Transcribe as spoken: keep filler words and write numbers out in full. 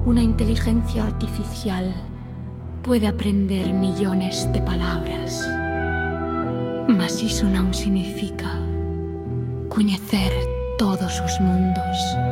Una inteligencia artificial puede aprender millones de palabras, mas iso non significa coñecer todos os mundos.